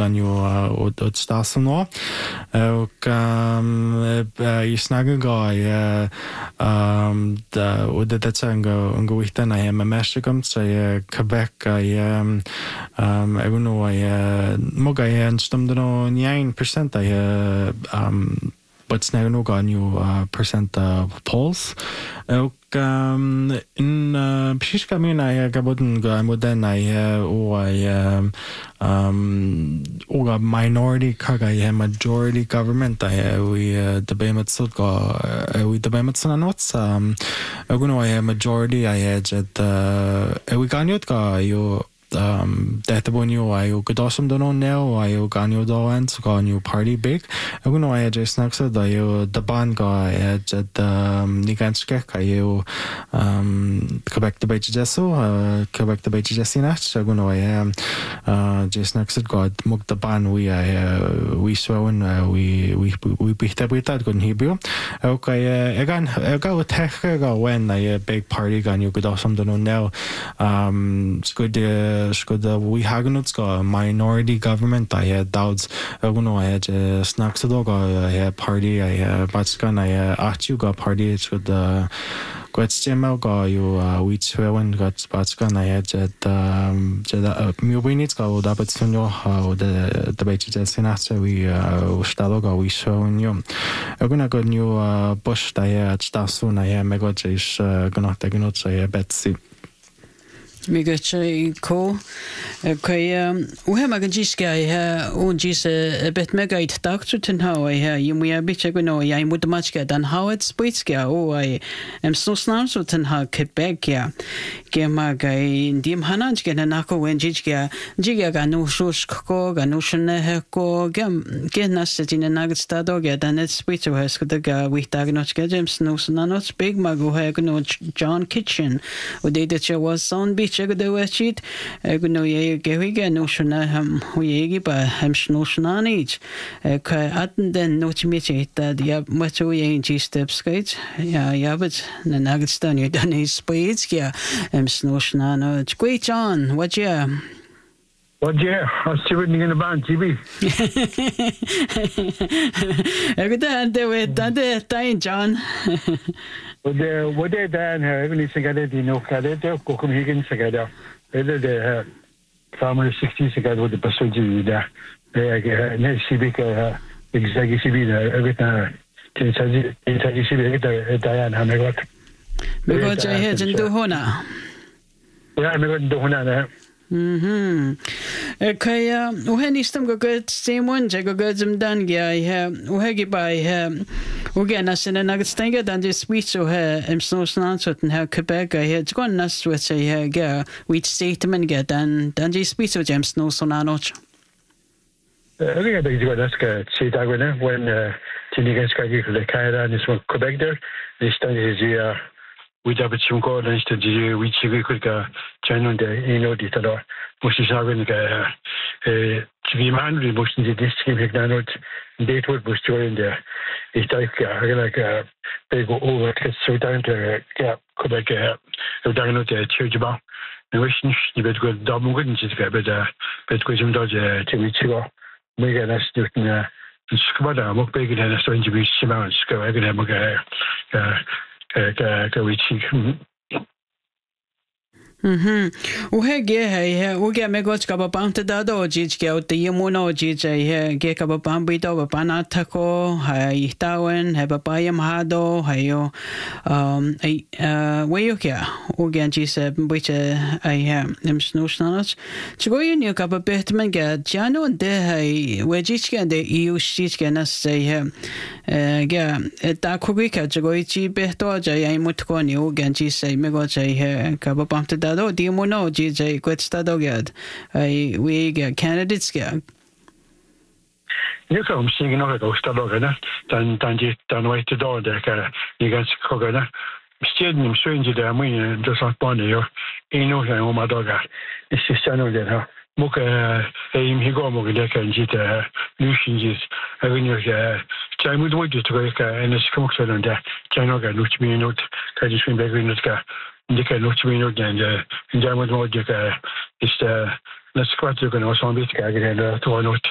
ganju od stasno och I snagga och det sanga ungefär när jag med Michigan så Quebec jag know många en stumde no 9% but snag no ganju percent polls och in Pishka mina jag gaboden ga moderna och minority kaga majority government we debamet sudga we debamet sananots aguno majority jet we ganjot ga yo detta bonio ayo godosum dono neo ayo ganyo doan so ganyo party big aguno ayo just naksa da yo daban ga jet niganske ayo Quebec the beach jesso Quebec the beach jessina aguno ayo just naksa god mug daban we swawn we bihta gon hibio okay egan ega tekha ga when a big party ganyo godosum dono neo good we hagnut go minority government I had doubts aguno I had snacks dog I party I batskan I achu go party it's good Gwetstemel go you we swewen got batskan I had mubinits go dapat sunyo the beach senasa we stalo go we swewen you aguna go new bush I stasun I mega is gonna take not say Betsy Migotje ko we mag jiska jis bet megait doctor how I bitch go I would much get dan how it's spitska I am so snarso ten ha Quebec mag dim hanaj gen nako when jiska jiga no shush ko ga no shne ko gen nas in nagit stado get dan it's spitso has ga we dagnot get James no not big mago no John Kitchen und det was on beach go do it go no ye gewiga no shna we gi ba hem shno shna nich ka atten den not mit that ja what we in G steps skate ja but na nagit stan you dan is speeds ja sno shna no it's great John what yeah What yeah, I see what in the band TV. Everything do it, that John. What they done here, even if they did no credit, go come Higgins together. The family 60s ago with the passenger there. They get civic executive everything. Diane Hamagot. We got your head and do hona. Yeah, I'm going to do hona. Okay, when is them go good same one, go good some done, yeah, Uhegi by again, I said, and I could stay than this sweet so her, so snarl and her Quebec, I had gone us with say, girl, we'd say to men get and this sweet so James no so nanoch. I think I got ask say that when Tinigan Skagi the Canada and this one Quebec there, this time is we have some call instead of we could go channel the detail. Which is having to be man, we must in the district now. Date would was during the like they go over so down to Quebec, so down to church about. The wish you better go double good and just get better question dodge 2 weeks ago. We got us doing Skabada, more big than a strange to be Simons, go again, go reaching. Uhege uge me goch ka bam te da do jij ke ot ye mono jij he ge ka bam bi do ba na thako hai tawen he ba payam ha do hayo we yo ke uge ji se biche ai em snusnanos chgo yin yo ka ba betmen ge jano de hai we jij ke de eu jij ke na se he ge ta khogi ka chgo ji be to ja ai mut ko ni uge ji se me goch he ka ba pam te do mono GJ questa dogad we get candidates get you come seeing no go sta dogana dan wait to do the you guys kogana stadium strange there when just on bone yo ino ha ma doga is channel there muka he go mo de kan jita lushins avenue ja mu do to go and is come to the channel ga luch mi not ka ji swim back in ka Indika Luchino and German Logic is the squat you can also be to a note.